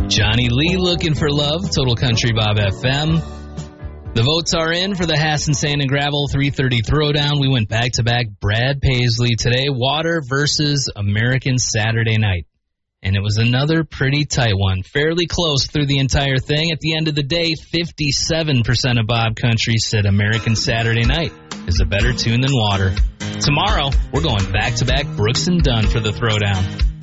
Johnny Lee, Looking for Love, Total Country Bob FM. The votes are in for the Hassan Sand and Gravel 3:30 Throwdown. We went back-to-back. Brad Paisley today, Water versus American Saturday Night. And it was another pretty tight one. Fairly close through the entire thing. At the end of the day, 57% of Bob Country said American Saturday Night is a better tune than Water. Tomorrow, we're going back-to-back Brooks and Dunn for the Throwdown.